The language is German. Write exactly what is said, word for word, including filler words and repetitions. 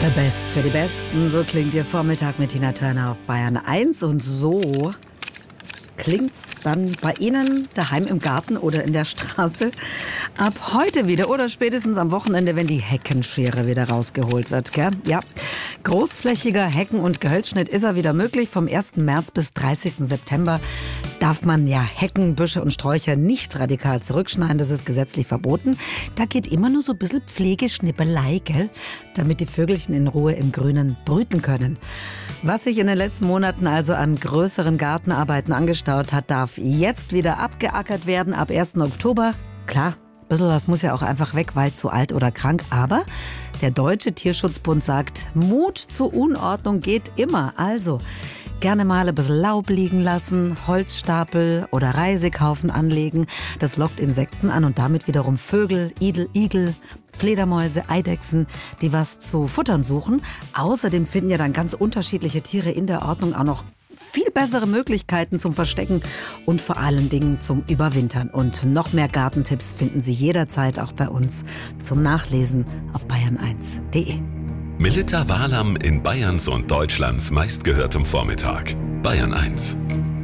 The Best für die Besten, so klingt Ihr Vormittag mit Tina Turner auf Bayern eins. Und so klingt's dann bei Ihnen daheim im Garten oder in der Straße ab heute wieder oder spätestens am Wochenende, wenn die Heckenschere wieder rausgeholt wird, gell? Ja, großflächiger Hecken- und Gehölzschnitt ist er wieder möglich. Vom ersten März bis dreißigsten September darf man ja Hecken, Büsche und Sträucher nicht radikal zurückschneiden. Das ist gesetzlich verboten. Da geht immer nur so ein bisschen Pflegeschnippelei, gell? Damit die Vögelchen in Ruhe im Grünen brüten können. Was sich in den letzten Monaten also an größeren Gartenarbeiten angestaut hat, darf jetzt wieder abgeackert werden ab ersten Oktober. Klar, ein bisschen was muss ja auch einfach weg, weil zu alt oder krank. Aber der Deutsche Tierschutzbund sagt, Mut zur Unordnung geht immer. Also gerne mal ein bisschen Laub liegen lassen, Holzstapel oder Reiseghaufen anlegen. Das lockt Insekten an und damit wiederum Vögel, Idel, Igel, Fledermäuse, Eidechsen, die was zu futtern suchen. Außerdem finden ja dann ganz unterschiedliche Tiere in der Ordnung auch noch viel bessere Möglichkeiten zum Verstecken und vor allen Dingen zum Überwintern. Und noch mehr Gartentipps finden Sie jederzeit auch bei uns zum Nachlesen auf bayern eins punkt de. Melitta Walam in Bayerns und Deutschlands meistgehörtem Vormittag. Bayern eins.